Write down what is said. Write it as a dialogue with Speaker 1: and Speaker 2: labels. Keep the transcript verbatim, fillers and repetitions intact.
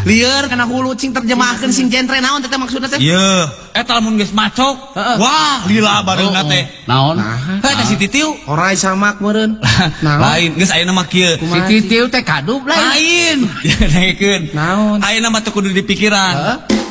Speaker 1: lieur kana hulu cing terjemahkeun sing genre naon teh maksudna teh?
Speaker 2: Ieu, eta lamun geus macok. Wah, lila bareunna teh.
Speaker 3: Naon?
Speaker 2: Heh, teh si Titiu.
Speaker 1: Horai samak meureun.
Speaker 2: Lain, geus ayeuna mah kieu.
Speaker 3: Si Titiu teh kadup lain.
Speaker 2: Lain. Dengekeun.
Speaker 1: Naon?
Speaker 2: Ayeuna mah teu kudu dipikiran.